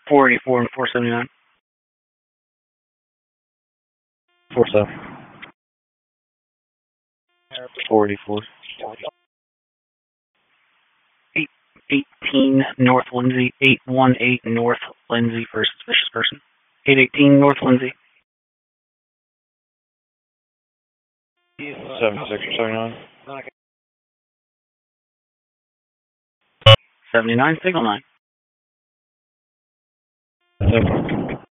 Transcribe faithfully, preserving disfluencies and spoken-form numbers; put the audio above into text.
four eighty-four and four seventy-nine. four seven. four eighty-four. eight eighteen North Lindsay, eight one eight North Lindsay for a suspicious person. eight eighteen North Lindsay. seven six or seventy-nine. seventy-nine, signal nine. Thank you.